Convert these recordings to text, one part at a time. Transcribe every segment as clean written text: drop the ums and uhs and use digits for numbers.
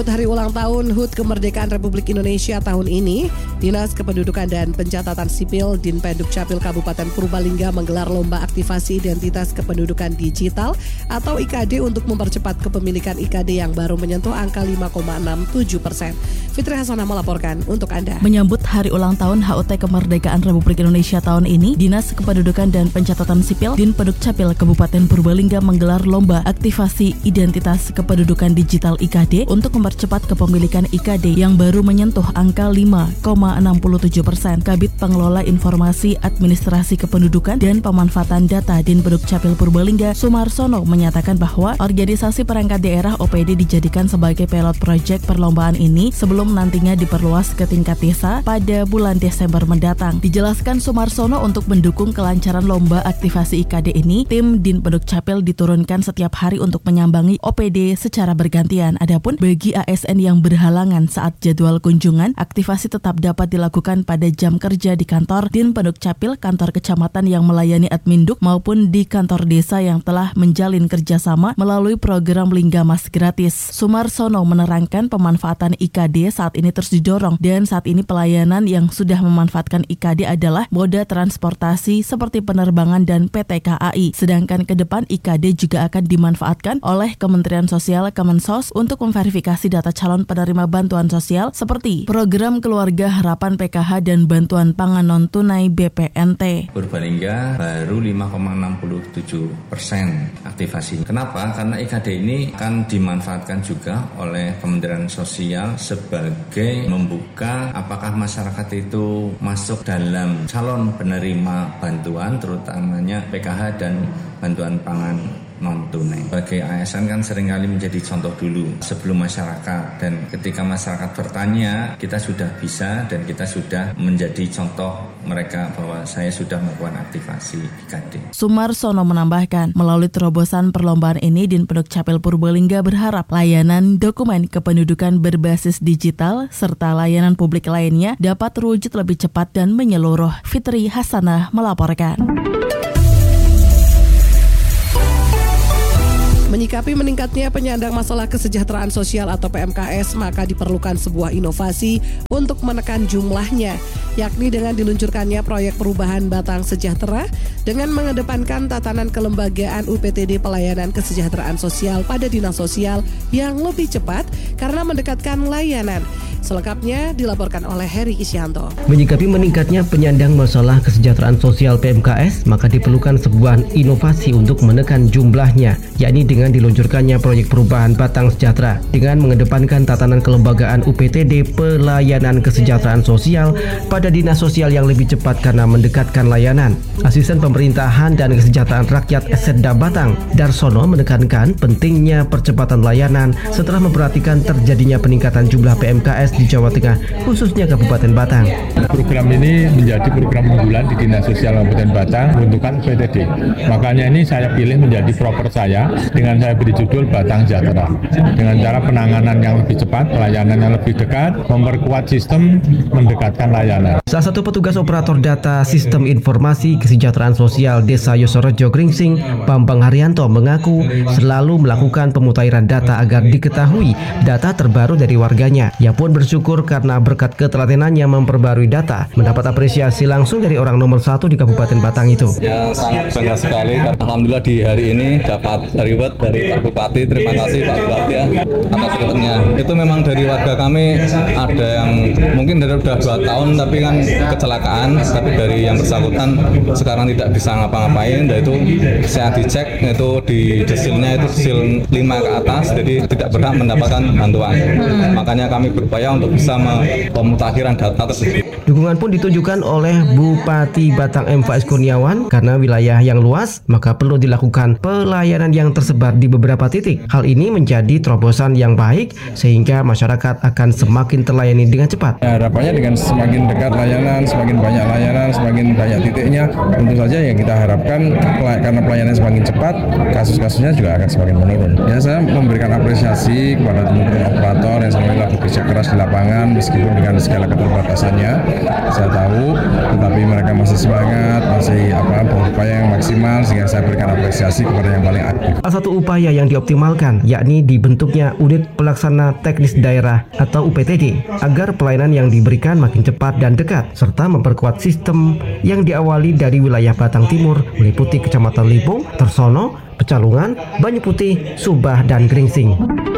Hari ulang tahun HUT Kemerdekaan Republik Indonesia tahun ini, Dinas Kependudukan dan Pencatatan Sipil Dinpendukcapil Kabupaten Purbalingga menggelar lomba aktivasi identitas kependudukan digital atau IKD untuk mempercepat kepemilikan IKD yang baru menyentuh angka 5,67%. Fitri Hasanah melaporkan untuk Anda. Menyambut Hari Ulang Tahun HUT Kemerdekaan Republik Indonesia tahun ini, Dinas Kependudukan dan Pencatatan Sipil Dinpendukcapil Kabupaten Purbalingga menggelar lomba aktivasi identitas kependudukan digital IKD untuk mempercepat kepemilikan IKD yang baru menyentuh angka 5,67%. Kabid Pengelola Informasi Administrasi Kependudukan dan Pemanfaatan Data Dinpendukcapil Purbalingga, Sumarsono, menyatakan bahwa organisasi perangkat daerah OPD dijadikan sebagai pilot project perlombaan ini sebelum nantinya diperluas ke tingkat desa pada bulan Desember mendatang. Dijelaskan Sumarsono, untuk mendukung kelancaran lomba aktivasi IKD ini, tim Dinpendukcapil diturunkan setiap hari untuk menyambangi OPD secara bergantian. Adapun bagi ASN yang berhalangan saat jadwal kunjungan, aktivasi tetap dapat dilakukan pada jam kerja di kantor Dinpendukcapil, kantor kecamatan yang melayani Adminduk, maupun di kantor desa yang telah menjalin kerjasama melalui program Linggamas gratis. Sumarsono menerangkan pemanfaatan IKD saat ini terus didorong, dan saat ini pelayanan yang sudah memanfaatkan IKD adalah moda transportasi seperti penerbangan dan PT KAI. Sedangkan ke depan IKD juga akan dimanfaatkan oleh Kementerian Sosial Kemensos untuk memverifikasi data calon penerima bantuan sosial seperti program Keluarga Harapan PKH dan bantuan pangan non-tunai BPNT. Purbalingga baru 5,67% aktivasi. Kenapa? Karena IKD ini akan dimanfaatkan juga oleh Kementerian Sosial sebagai membuka apakah masyarakat itu masuk dalam calon penerima bantuan, terutamanya PKH dan bantuan pangan non-tunai. Bagi ASN kan seringkali menjadi contoh dulu sebelum masyarakat, dan ketika masyarakat bertanya, kita sudah bisa dan kita sudah menjadi contoh mereka bahwa saya sudah melakukan aktivasi IKD. Sumarsono menambahkan, melalui terobosan perlombaan ini, Dinpendukcapil Purbalingga berharap layanan dokumen kependudukan berbasis digital serta layanan publik lainnya dapat terwujud lebih cepat dan menyeluruh. Fitri Hasanah melaporkan. Menyikapi meningkatnya penyandang masalah kesejahteraan sosial atau PMKS, maka diperlukan sebuah inovasi untuk menekan jumlahnya, yakni dengan diluncurkannya proyek perubahan Batang Sejahtera dengan mengedepankan tatanan kelembagaan UPTD pelayanan kesejahteraan sosial pada dinas sosial yang lebih cepat karena mendekatkan layanan. Selengkapnya dilaporkan oleh Heri Isyanto. Menyikapi meningkatnya penyandang masalah kesejahteraan sosial PMKS, maka diperlukan sebuah inovasi untuk menekan jumlahnya, yakni dengan diluncurkannya proyek perubahan Batang Sejahtera dengan mengedepankan tatanan kelembagaan UPTD pelayanan kesejahteraan sosial pada dinas sosial yang lebih cepat karena mendekatkan layanan. Asisten Pemerintahan dan Kesejahteraan Rakyat Setda Batang, Darsono, menekankan pentingnya percepatan layanan setelah memperhatikan terjadinya peningkatan jumlah PMKS di Jawa Tengah, khususnya Kabupaten Batang. Program ini menjadi program unggulan di Dinas Sosial Kabupaten Batang, peruntukan PTD. Makanya ini saya pilih menjadi proper saya dengan saya beri judul Batang Sejahtera. Dengan cara penanganan yang lebih cepat, pelayanan yang lebih dekat, memperkuat sistem, mendekatkan layanan. Salah satu petugas operator data Sistem Informasi Kesejahteraan Sosial Desa Yosorejo Gringsing, Bambang Haryanto, mengaku selalu melakukan pemutahiran data agar diketahui data terbaru dari warganya. Ia pun bersyukur karena berkat ketelatenannya memperbarui data, mendapat apresiasi langsung dari orang nomor 1 di Kabupaten Batang itu. Ya, sangat bangga sekali. Alhamdulillah di hari ini dapat reward dari Pak Bupati. Terima kasih Pak Bupati ya atas rewardnya. Itu memang dari warga kami ada yang mungkin dari udah 2 tahun tapi kan kecelakaan, tapi dari yang bersangkutan sekarang tidak bisa ngapa-ngapain, dan itu saya dicek itu di desilnya itu desil 5 ke atas, jadi tidak berhak mendapatkan bantuan. Makanya kami berupaya untuk bisa pemutahiran data tersebut. Dukungan pun ditunjukkan oleh Bupati Batang M. Faiz Kurniawan, karena wilayah yang luas maka perlu dilakukan pelayanan yang tersebar di beberapa titik. Hal ini menjadi terobosan yang baik sehingga masyarakat akan semakin terlayani dengan cepat. Harapannya dengan semakin dekat layanan, semakin banyak layanan, semakin banyak titiknya, tentu saja yang kita harapkan karena pelayanan semakin cepat, kasus-kasusnya juga akan semakin menurun. Ya, saya memberikan apresiasi kepada teman-teman operator yang selama ini kerja keras di lapangan meskipun dengan segala keterbatasannya. Saya tahu, tetapi mereka masih semangat, masih berupaya yang maksimal sehingga saya berikan apresiasi kepada yang paling aktif. Salah satu upaya yang dioptimalkan yakni dibentuknya Unit Pelaksana Teknis Daerah atau UPTD agar pelayanan yang diberikan makin cepat dan dekat serta memperkuat sistem yang diawali dari wilayah Batang Timur meliputi Kecamatan Limpung, Tersono, Pecalungan, Banyu Putih, Subah, dan Gringsing.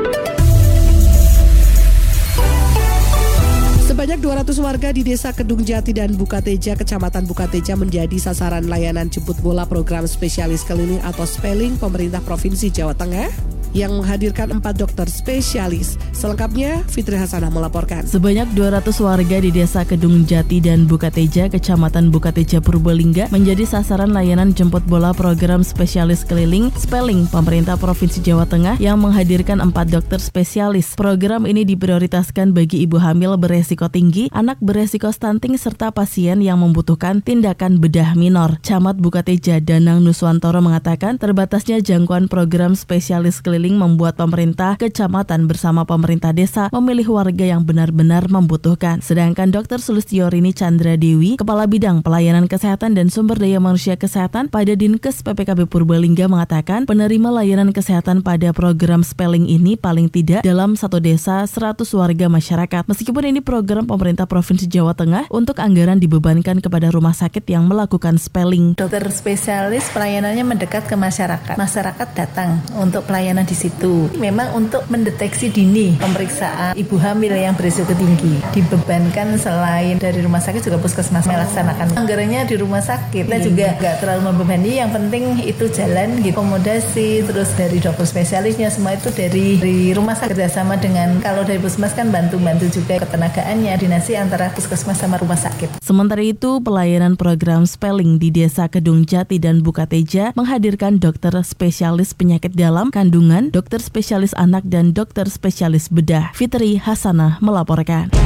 Sebanyak 200 warga di Desa Kedung Jati dan Bukateja, Kecamatan Bukateja menjadi sasaran layanan jemput bola program spesialis keliling atau SPELING pemerintah Provinsi Jawa Tengah yang menghadirkan 4 dokter spesialis. Selengkapnya, Fitri Hasanah melaporkan. Sebanyak 200 warga di Desa Kedung Jati dan Bukateja, Kecamatan Bukateja, Purbalingga menjadi sasaran layanan jemput bola program spesialis keliling SPELING pemerintah Provinsi Jawa Tengah yang menghadirkan 4 dokter spesialis. Program ini diprioritaskan bagi ibu hamil beresiko tinggi, anak beresiko stunting, serta pasien yang membutuhkan tindakan bedah minor. Camat Bukateja Danang Nuswantoro mengatakan terbatasnya jangkauan program spesialis keliling membuat pemerintah kecamatan bersama pemerintah desa memilih warga yang benar-benar membutuhkan. Sedangkan Dr. Sulistiorini Chandra Dewi, Kepala Bidang Pelayanan Kesehatan dan Sumber Daya Manusia Kesehatan pada Dinkes PPKB Purbalingga mengatakan penerima layanan kesehatan pada program SPELING ini paling tidak dalam satu desa 100 warga masyarakat. Meskipun ini program pemerintah Provinsi Jawa Tengah, untuk anggaran dibebankan kepada rumah sakit yang melakukan SPELING. Dokter spesialis pelayanannya mendekat ke masyarakat. Masyarakat datang untuk pelayanan di situ. Memang untuk mendeteksi dini pemeriksaan ibu hamil yang berisiko tinggi. Dibebankan selain dari rumah sakit juga puskesmas melaksanakan. Anggarannya di rumah sakit. Kita juga nggak terlalu membebani. Yang penting itu jalan, gitu. Akomodasi, terus dari dokter spesialisnya semua itu dari rumah sakit kerjasama dengan kalau dari puskesmas kan bantu juga ketenagaannya dinasi antara puskesmas sama rumah sakit. Sementara itu, pelayanan program SPELING di Desa Kedung Jati dan Bukateja menghadirkan dokter spesialis penyakit dalam kandungan, dokter spesialis anak, dan dokter spesialis bedah. Fitri Hasanah melaporkan.